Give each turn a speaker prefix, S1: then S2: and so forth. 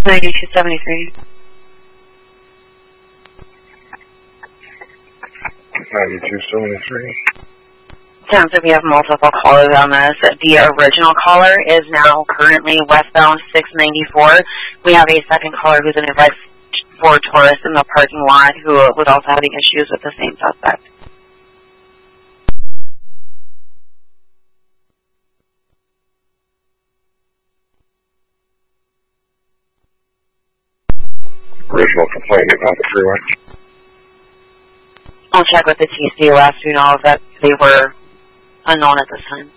S1: 9273.
S2: 9273.
S1: Sounds like we have multiple callers on this. The original caller is now currently westbound 694. We have a second caller who's in a red Ford Taurus in the parking lot who was also having issues with the same suspect.
S2: Original complaint about the freeway.
S1: I'll check with the TC. Last we know that they were unknown at this time.